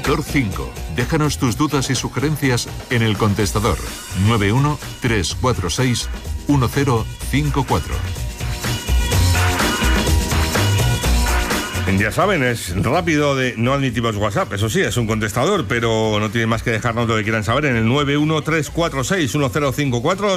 Motor 5. Déjanos tus dudas y sugerencias en el contestador 91 346 1054. Ya saben, es rápido, no admitimos WhatsApp, eso sí, es un contestador, pero no tienen más que dejarnos lo que quieran saber en el 913461054,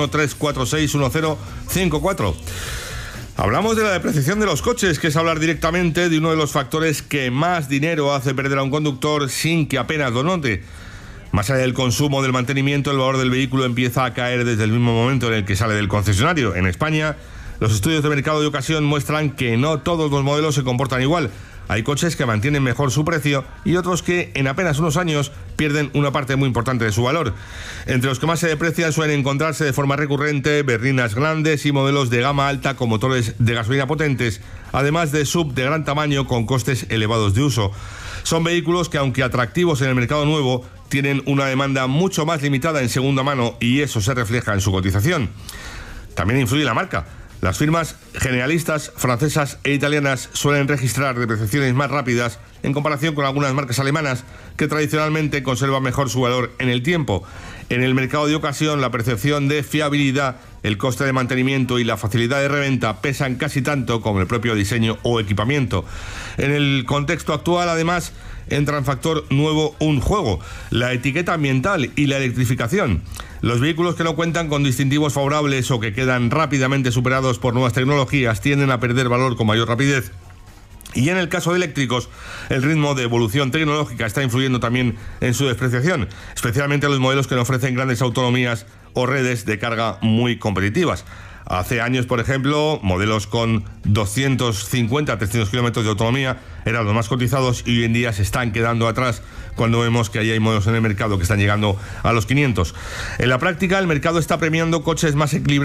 913461054. Hablamos de la depreciación de los coches, que es hablar directamente de uno de los factores que más dinero hace perder a un conductor sin que apenas lo note. Más allá del consumo, del mantenimiento, el valor del vehículo empieza a caer desde el mismo momento en el que sale del concesionario. En España, los estudios de mercado de ocasión muestran que no todos los modelos se comportan igual. Hay coches que mantienen mejor su precio y otros que en apenas unos años pierden una parte muy importante de su valor. Entre los que más se deprecian suelen encontrarse de forma recurrente berlinas grandes y modelos de gama alta con motores de gasolina potentes, además de sub de gran tamaño con costes elevados de uso. Son vehículos que, aunque atractivos en el mercado nuevo, tienen una demanda mucho más limitada en segunda mano y eso se refleja en su cotización. También influye la marca. Las firmas generalistas francesas e italianas suelen registrar depreciaciones más rápidas en comparación con algunas marcas alemanas que tradicionalmente conservan mejor su valor en el tiempo. En el mercado de ocasión, la percepción de fiabilidad, el coste de mantenimiento y la facilidad de reventa pesan casi tanto como el propio diseño o equipamiento. En el contexto actual, además, entra en factor nuevo un juego: la etiqueta ambiental y la electrificación. Los vehículos que no cuentan con distintivos favorables o que quedan rápidamente superados por nuevas tecnologías tienden a perder valor con mayor rapidez. Y en el caso de eléctricos, el ritmo de evolución tecnológica está influyendo también en su despreciación, especialmente los modelos que no ofrecen grandes autonomías o redes de carga muy competitivas. Hace años, por ejemplo, modelos con 250 300 kilómetros de autonomía eran los más cotizados y hoy en día se están quedando atrás cuando vemos que ahí hay modelos en el mercado que están llegando a los 500. En la práctica, el mercado está premiando coches más equilibrados